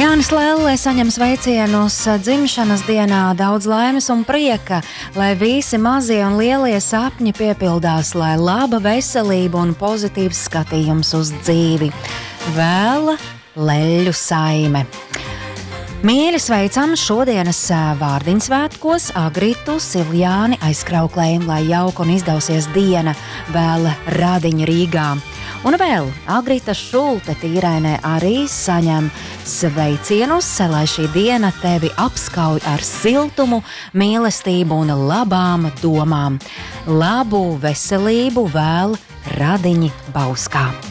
Jānis Lelle saņem sveicienus dzimšanas dienā, daudz laimes un prieka, lai visi mazie un lielie sapņi piepildās, lai laba veselība un pozitīvs skatījums uz dzīvi. Vēla Leļu saime. Mīļi sveicam šodienas vārdiņsvētkos Agritu, Siljāni, aizkrauklējiem, lai jauka un izdausies diena, vēla Radiņa Rīgā. Un vēl Agrita Šulte Tīrainē arī saņem sveicienus, lai šī diena tevi apskauj ar siltumu, mīlestību un labām domām. Labu veselību vēl Radiņa Bauskā.